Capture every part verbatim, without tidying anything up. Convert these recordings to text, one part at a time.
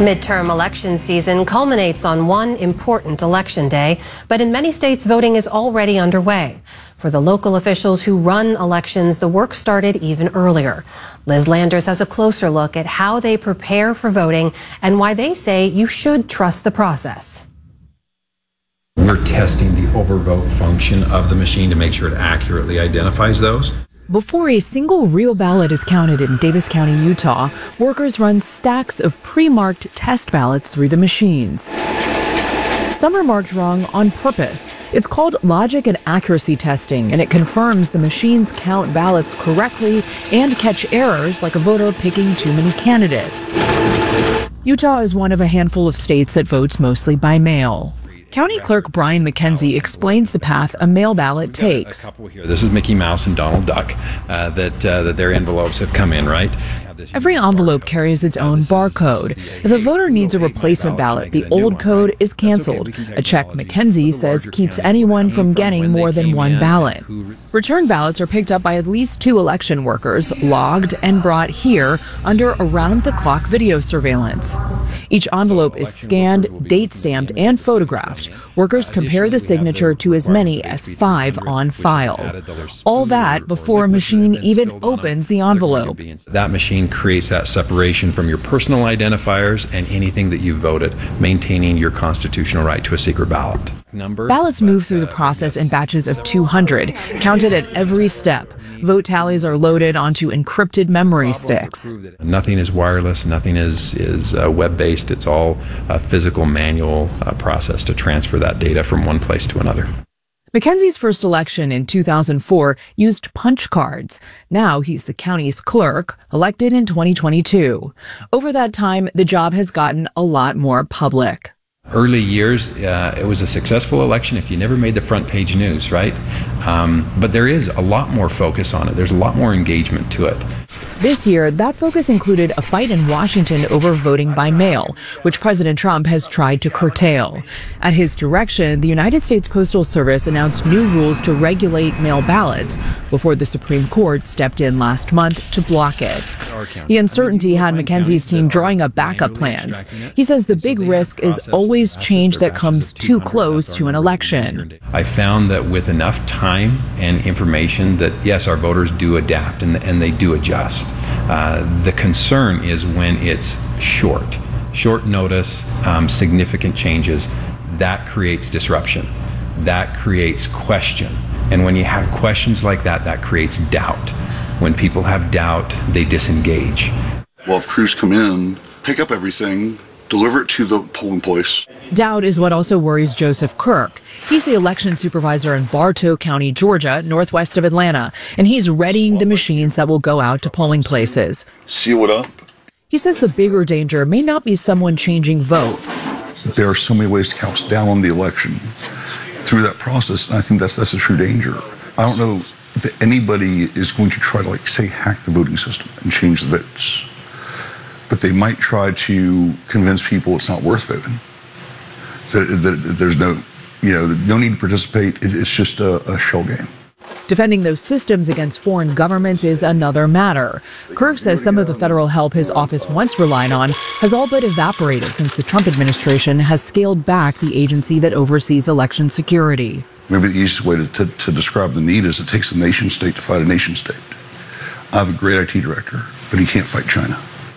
Midterm election season culminates on one important election day, but in many states voting is already underway. For the local officials who run elections, the work started even earlier. Liz Landers has a closer look at how they prepare for voting and why they say you should trust the process. We're testing the overvote function of the machine to make sure it accurately identifies those. Before a single real ballot is counted in Davis County, Utah, workers run stacks of pre-marked test ballots through the machines. Some are marked wrong on purpose. It's called logic and accuracy testing, and it confirms the machines count ballots correctly and catch errors like a voter picking too many candidates. Utah is one of a handful of states that votes mostly by mail. County Clerk Brian McKenzie explains the path a mail ballot takes. This is Mickey Mouse and Donald Duck, uh, that, uh, that their envelopes have come in, right? Every envelope carries its own barcode. If a voter needs a replacement ballot, the old code is canceled. A check McKenzie says keeps anyone from getting more than one ballot. Return ballots are picked up by at least two election workers, logged and brought here under around-the-clock video surveillance. Each envelope is scanned, date-stamped, and photographed. Workers compare the signature to as many as five on file. All that before a machine even opens the envelope. That machine creates that separation from your personal identifiers and anything that you voted, maintaining your constitutional right to a secret ballot. Number, Ballots move through the process in batches of two hundred, counted at every step. Vote tallies are loaded onto encrypted memory sticks. Nothing is wireless, nothing is, is uh, web-based. It's all a physical, manual uh, process to transfer that data from one place to another. McKenzie's first election in two thousand four used punch cards. Now he's the county's clerk, elected in twenty twenty-two. Over that time, the job has gotten a lot more public. Early years, uh, it was a successful election if you never made the front page news, right? Um, but there is a lot more focus on it. There's a lot more engagement to it. This year, that focus included a fight in Washington over voting by mail, which President Trump has tried to curtail. At his direction, the United States Postal Service announced new rules to regulate mail ballots before the Supreme Court stepped in last month to block it. The uncertainty had McKenzie's team drawing up backup plans. He says the big risk is always change that comes too close to an election. I found that with enough time and information that, yes, our voters do adapt and, and they do adjust. Uh, the concern is when it's short, short notice, um, significant changes. That creates disruption. That creates question. And when you have questions like that, that creates doubt. When people have doubt, they disengage. Well, if crews come in, pick up everything, deliver it to the polling place. Doubt is what also worries Joseph Kirk. He's the election supervisor in Bartow County, Georgia, northwest of Atlanta, and he's readying the machines that will go out to polling places. Seal it up. He says the bigger danger may not be someone changing votes. There are so many ways to count down on the election through that process, and I think that's that's a true danger. I don't know that anybody is going to try to, like, say, hack the voting system and change the votes. But they might try to convince people it's not worth voting. That, that there's no, you know, no need to participate. It's just a, a shell game. Defending those systems against foreign governments is another matter. Kirk says some of the federal help his office once relied on has all but evaporated since the Trump administration has scaled back the agency that oversees election security. Maybe the easiest way to, to, to describe the need is it takes a nation state to fight a nation state. I have a great I T director, but he can't fight China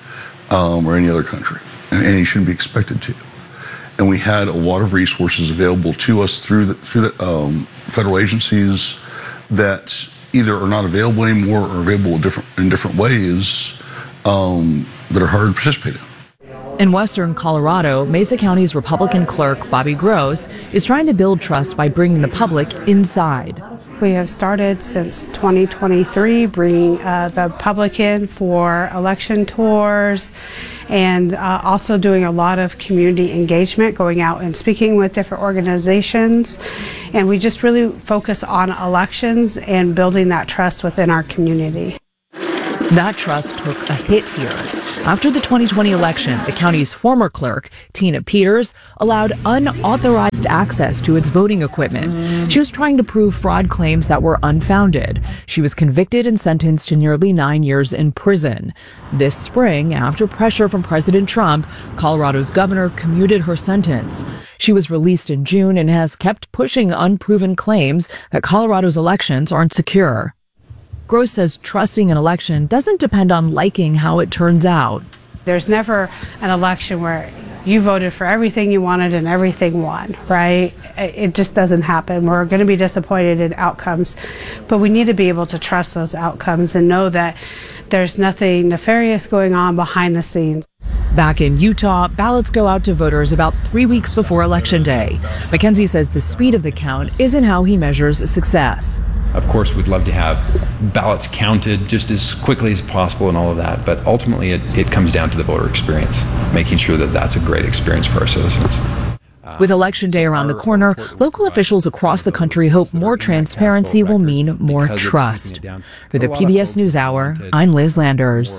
um, or any other country, and, and he shouldn't be expected to. And we had a lot of resources available to us through the, through the um, federal agencies that either are not available anymore or available in different, in different ways um, that are hard to participate in. In western Colorado, Mesa County's Republican clerk, Bobby Gross, is trying to build trust by bringing the public inside. We have started since twenty twenty-three bringing uh, the public in for election tours and uh, also doing a lot of community engagement, going out and speaking with different organizations. And we just really focus on elections and building that trust within our community. That trust took a hit here. After the twenty twenty election, the county's former clerk, Tina Peters, allowed unauthorized access to its voting equipment. She was trying to prove fraud claims that were unfounded. She was convicted and sentenced to nearly nine years in prison. This spring, after pressure from President Trump, Colorado's governor commuted her sentence. She was released in June and has kept pushing unproven claims that Colorado's elections aren't secure. Gross says trusting an election doesn't depend on liking how it turns out. There's never an election where you voted for everything you wanted and everything won, right? It just doesn't happen. We're going to be disappointed in outcomes, but we need to be able to trust those outcomes and know that there's nothing nefarious going on behind the scenes. Back in Utah, ballots go out to voters about three weeks before Election Day. McKenzie says the speed of the count isn't how he measures success. Of course, we'd love to have ballots counted just as quickly as possible and all of that, but ultimately it, it comes down to the voter experience, making sure that that's a great experience for our citizens. With Election Day around the corner, local officials across the country hope more transparency will mean more trust. For the P B S NewsHour, I'm Liz Landers.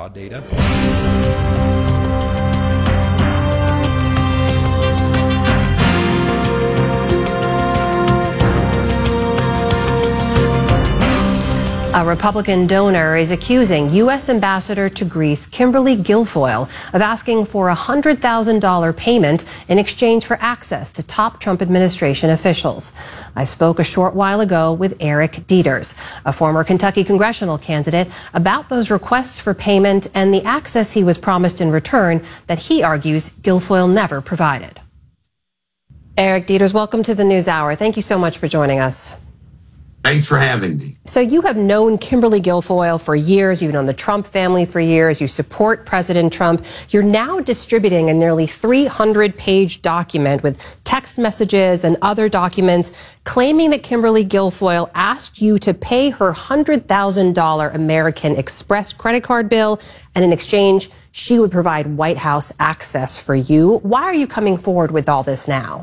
A Republican donor is accusing U S Ambassador to Greece Kimberly Guilfoyle of asking for a one hundred thousand dollars payment in exchange for access to top Trump administration officials. I spoke a short while ago with Eric Dieters, a former Kentucky congressional candidate, about those requests for payment and the access he was promised in return that he argues Guilfoyle never provided. Eric Dieters, welcome to the NewsHour. Thank you so much for joining us. Thanks for having me. So you have known Kimberly Guilfoyle for years. You've known the Trump family for years. You support President Trump. You're now distributing a nearly three hundred page document with text messages and other documents claiming that Kimberly Guilfoyle asked you to pay her one hundred thousand dollars American Express credit card bill, and in exchange, she would provide White House access for you. Why are you coming forward with all this now?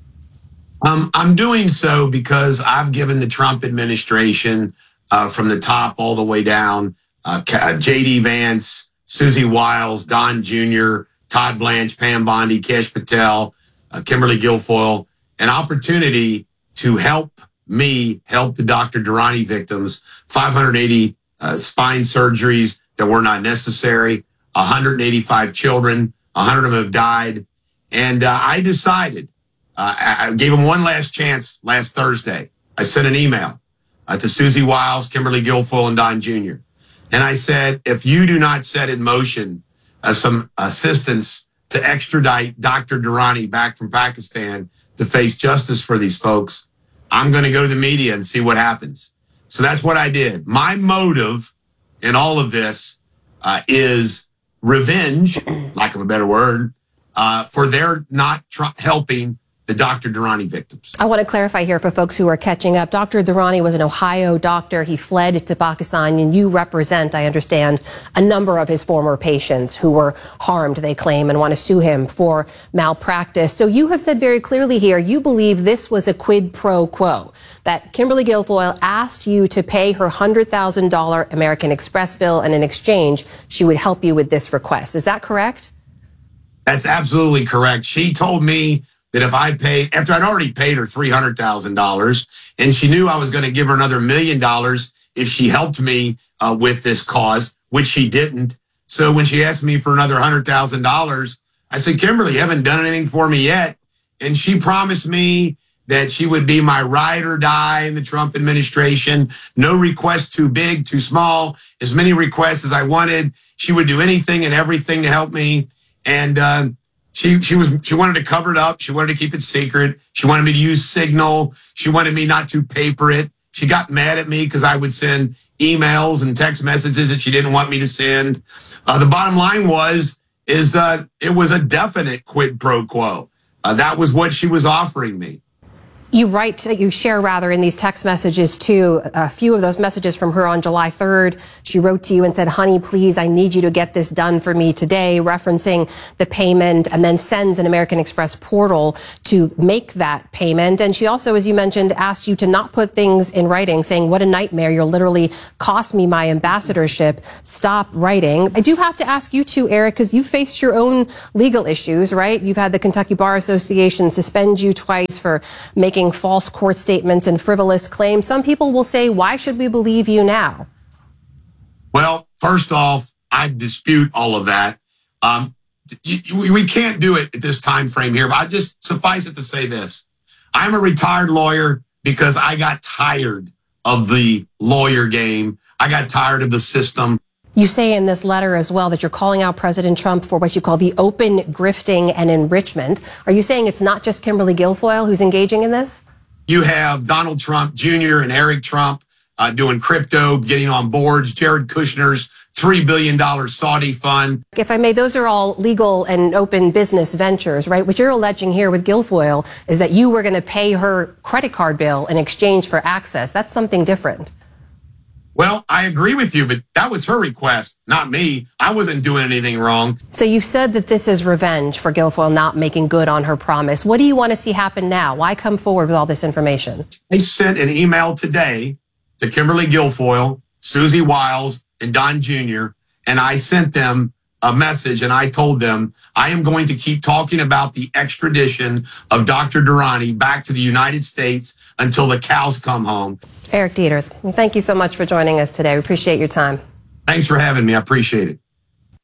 Um, I'm doing so because I've given the Trump administration, uh, from the top all the way down, uh, J D Vance, Susie Wiles, Don Junior, Todd Blanche, Pam Bondi, Kesh Patel, uh, Kimberly Guilfoyle, an opportunity to help me help the Doctor Durrani victims, five hundred eighty uh, spine surgeries that were not necessary, one hundred eighty-five children, one hundred of them have died. And uh, I decided, Uh, I gave him one last chance last Thursday. I sent an email uh, to Susie Wiles, Kimberly Guilfoyle, and Don Junior And I said, if you do not set in motion uh, some assistance to extradite Doctor Durrani back from Pakistan to face justice for these folks, I'm going to go to the media and see what happens. So that's what I did. My motive in all of this uh, is revenge, lack of a better word, uh, for their not tr- helping the Doctor Durrani victims. I want to clarify here for folks who are catching up. Doctor Durrani was an Ohio doctor. He fled to Pakistan, and you represent, I understand, a number of his former patients who were harmed, they claim, and want to sue him for malpractice. So you have said very clearly here, you believe this was a quid pro quo, that Kimberly Guilfoyle asked you to pay her one hundred thousand dollars American Express bill, and in exchange, she would help you with this request. Is that correct? That's absolutely correct. She told me that if I paid, after I'd already paid her three hundred thousand dollars, and she knew I was going to give her another million dollars if she helped me uh, with this cause, which she didn't. So when she asked me for another one hundred thousand dollars, I said, Kimberly, you haven't done anything for me yet. And she promised me that she would be my ride or die in the Trump administration. No request too big, too small, as many requests as I wanted. She would do anything and everything to help me. And, uh, She she was she wanted to cover it up. She wanted to keep it secret. She wanted me to use Signal. She wanted me not to paper it. She got mad at me because I would send emails and text messages that she didn't want me to send. Uh, the bottom line was is that it was a definite quid pro quo. Uh, that was what she was offering me. You write, you share rather in these text messages too, a few of those messages from her on July third. She wrote to you and said, honey, please, I need you to get this done for me today, referencing the payment, and then sends an American Express portal to make that payment. And she also, as you mentioned, asked you to not put things in writing, saying, what a nightmare. You'll literally cost me my ambassadorship. Stop writing. I do have to ask you too, Eric, because you faced your own legal issues, right? You've had the Kentucky Bar Association suspend you twice for making false court statements and frivolous claims. Some people will say, why should we believe you now? Well, first off, I dispute all of that. Um, you, you, we can't do it at this time frame here, but I just suffice it to say this. I'm a retired lawyer because I got tired of the lawyer game. I got tired of the system. You say in this letter as well that you're calling out President Trump for what you call the open grifting and enrichment. Are you saying it's not just Kimberly Guilfoyle who's engaging in this? You have Donald Trump Junior and Eric Trump uh, doing crypto, getting on boards, Jared Kushner's three billion dollars Saudi fund. If I may, those are all legal and open business ventures, right? What you're alleging here with Guilfoyle is that you were going to pay her credit card bill in exchange for access. That's something different. Well, I agree with you, but that was her request, not me. I wasn't doing anything wrong. So you've said that this is revenge for Guilfoyle not making good on her promise. What do you want to see happen now? Why come forward with all this information? I sent an email today to Kimberly Guilfoyle, Susie Wiles, and Don Junior, and I sent them a message, and I told them I am going to keep talking about the extradition of Doctor Durrani back to the United States until the cows come home. Eric Deters, thank you so much for joining us today. We appreciate your time. Thanks for having me. I appreciate it.